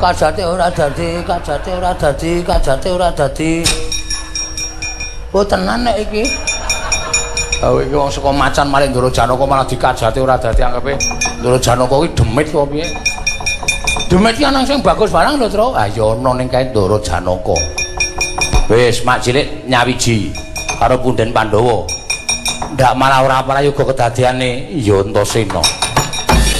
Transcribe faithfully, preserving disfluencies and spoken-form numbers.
kajate ora dadi, kajate ora dadi, kajate ora dadi. Oh tenan nek iki. Oh iki wong saka Macan malah Ndoro Janaka malah dikajate ora dadi anggape Ndoro Janaka kuwi demit kok piye? Demit ki ana sing bagus barang lho, Tru. Ah ya ana ning kae Ndoro Janaka. Wis mak cilik nyawiji karo Punden Pandhawa. Ndak malah ora para yoga kedadiane ya Antasena.